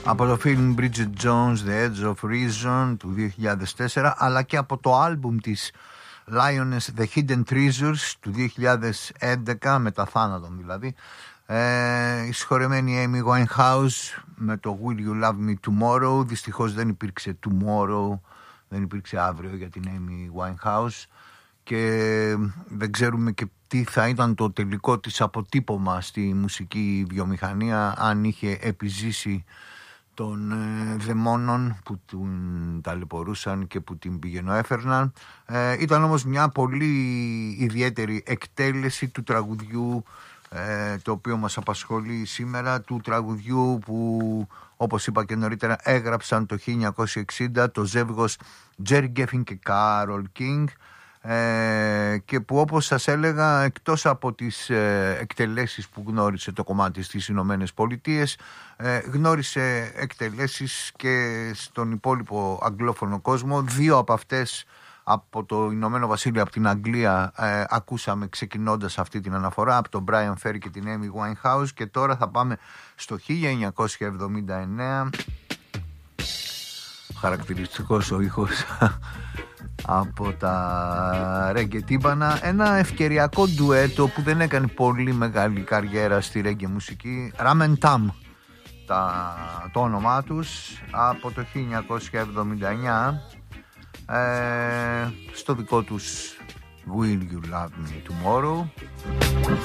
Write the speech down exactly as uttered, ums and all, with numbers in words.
από το film Bridget Jones The Edge of Reason του δύο χιλιάδες τέσσερα, αλλά και από το άλμπουμ της Lioness The Hidden Treasures του δύο χιλιάδες έντεκα, μετά θάνατον δηλαδή, ε, η συγχωρεμένη Amy Winehouse με το Will You Love Me Tomorrow. Δυστυχώς δεν υπήρξε tomorrow, δεν υπήρξε αύριο για την Amy Winehouse και δεν ξέρουμε και τι θα ήταν το τελικό της αποτύπωμα στη μουσική βιομηχανία αν είχε επιζήσει των ε, δαιμόνων που την ταλαιπωρούσαν και που την πηγαινοέφερναν. Ε, ήταν όμως μια πολύ ιδιαίτερη εκτέλεση του τραγουδιού ε, το οποίο μας απασχολεί σήμερα, του τραγουδιού που, όπως είπα και νωρίτερα, έγραψαν το χίλια εννιακόσια εξήντα το ζεύγος Jerry Geffin και Carole King, Ε, και που, όπως σας έλεγα, εκτός από τις ε, εκτελέσεις που γνώρισε το κομμάτι στις Ηνωμένες Πολιτείες, ε, γνώρισε εκτελέσεις και στον υπόλοιπο αγγλόφωνο κόσμο. Δύο από αυτές από το Ηνωμένο Βασίλειο, από την Αγγλία, ε, ακούσαμε ξεκινώντας αυτή την αναφορά, από τον Brian Ferry και την Amy Winehouse, και τώρα θα πάμε στο χίλια εννιακόσια εβδομήντα εννέα. Χαρακτηριστικός ο ήχος από τα ρέγγε τύμπανα, ένα ευκαιριακό ντουέτο που δεν έκανε πολύ μεγάλη καριέρα στη ρέγγε μουσική, Ram and Tam τα, το όνομά τους, από το χίλια εννιακόσια εβδομήντα εννέα, ε, στο δικό τους Will You Love Me Tomorrow.